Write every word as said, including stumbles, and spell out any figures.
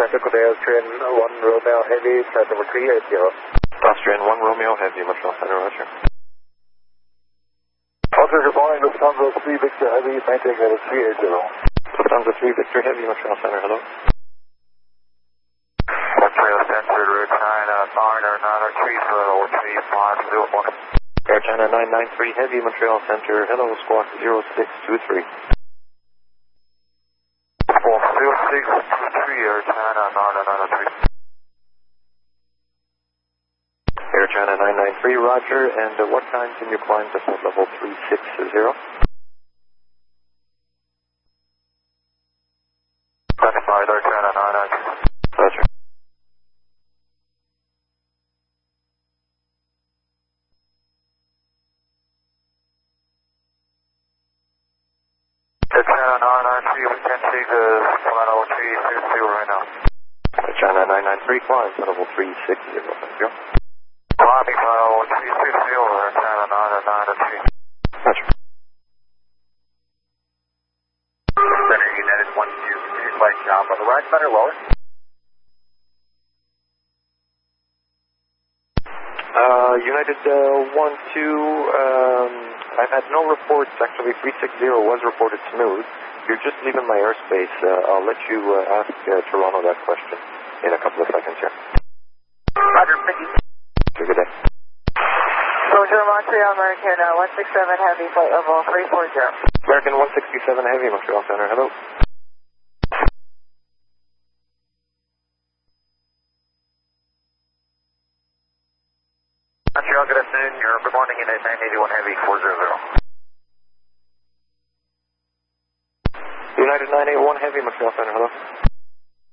Delta Quebec Austrian one Romeo Heavy, flight number three eight zero. Austrian one Romeo Heavy, Montreal Center, Roger. Roger, good morning, Lufthansa three Victor Heavy, maintain level three eight zero. Lufthansa three Victor Heavy, Montreal Center, hello. Montreal Center, Route nine, nine or nine or three, level three five zero one. Air China nine nine three Heavy, Montreal Center, hello, squawk zero six two three. Squawk zero six two three, Air China nine nine three. Air China nine nine three, roger, and uh, what time can you climb to flight level three six zero? Specified Air China nine nine three. Roger. Air China nine nine three, we can take the flight level three six zero right now. Air China nine nine three, climb to level three six zero, thank you. Climbing flight level three six zero, Air China nine nine three. Roger. Center United one two, continue flight job on the right side or lower? Uh, United uh, one two, um, I've had no reports, actually three six zero was reported smooth. You're just leaving my airspace, uh, I'll let you uh, ask uh, Toronto that question in a couple of seconds here. Roger, thank you. Have a good day. Roger, Montreal, American uh, one six seven Heavy, flight level three four zero. American one sixty-seven Heavy, Montreal Center, hello. Montreal, good afternoon. You're good morning in at nine eighty-one Heavy, four zero zero. United nine eight one Heavy, Montreal Center, hello.